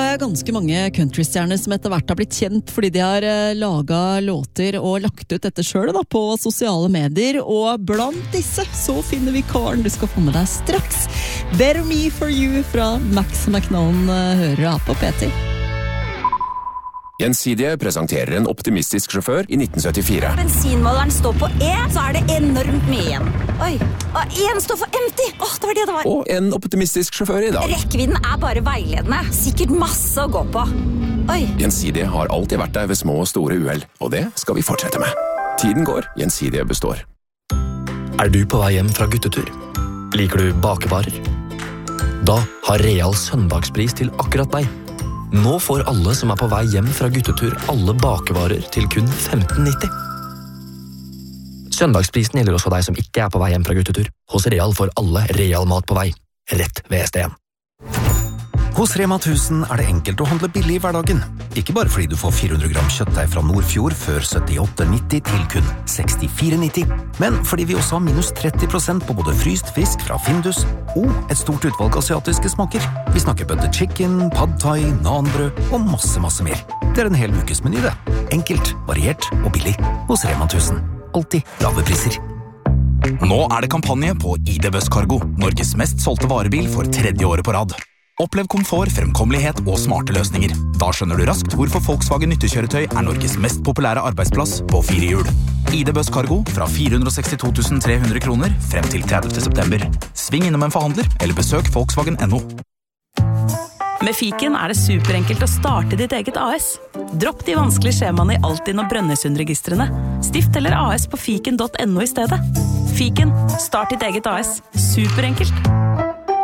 ganske mange countrystjerner som etter hvert har blitt kjent fordi de har laget låter og lagt ut dette selv da, på sosiale medier, og blant disse så finner vi karen du skal få med deg straks. Better Me For You fra Max McNown hører her på P10. Gjensidige presenterer en optimistisk sjåfør i 1974. Bensinmåleren står på E, så det enormt mye igjen. Oi, og en står for empty. Det var det det var. Og en optimistisk sjåfør i dag. Rekkevidden bare veiledende. Sikkert masse å gå på. Oi. Gjensidige har alltid vært der ved små og store uheld, og det skal vi fortsette med. Tiden går, Gjensidige består. Du på vei hjem fra guttetur? Liker du bakevarer? Da har Real søndagspris til akkurat deg. Nå får alle som på vei hjem fra guttetur alle bakevarer til kun 15,90. Søndagsprisen gjelder også deg som ikke på vei hjem fra guttetur. Hos Real får alle Real mat på vei, rett ved ST1. Hos Rema 1000 det enkelt å handle billig i hverdagen. Ikke bare fordi du får 400 gram kjøttdeig fra Nordfjord før 78,90 til kun 64,90, men fordi vi også har minus 30% på både fryst fisk fra Findus og et stort utvalg asiatiske smaker. Vi snakker butter chicken, pad thai, nanbrød og masse mer. Det en hel ukes meny det. Enkelt, variert og billig hos Rema 1000. Alltid lave priser. Nå det kampanje på ID Busscargo, Norges mest solgte varebil for 3. året på rad. Opplev komfort, fremkommelighet og smarte løsninger. Da skjønner du raskt hvorfor Volkswagen nyttekjøretøy Norges mest populære arbeidsplass på 4 hjul. ID Busscargo fra 462 300 kroner frem til 30. september. Sving innom en forhandler eller besøk Volkswagen.no. Med Fiken det superenkelt å starte ditt eget AS. Dropp de vanskelige skjemaene i Altinn og Brønnøysundregistrene. Stift eller AS på fiken.no i stedet. Fiken, start ditt eget AS. Superenkelt.